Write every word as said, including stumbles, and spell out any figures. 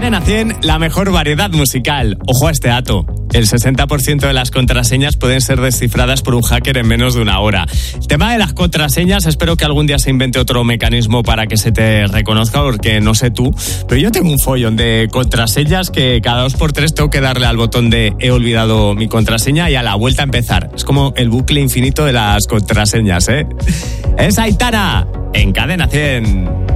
Cadena cien, la mejor variedad musical. Ojo a este dato. El sesenta por ciento de las contraseñas pueden ser descifradas por un hacker en menos de una hora. El tema de las contraseñas, espero que algún día se invente otro mecanismo para que se te reconozca, porque no sé tú, pero yo tengo un follón de contraseñas que cada dos por tres tengo que darle al botón de he olvidado mi contraseña y a la vuelta a empezar. Es como el bucle infinito de las contraseñas, ¿eh? Es Aitana en Cadena cien.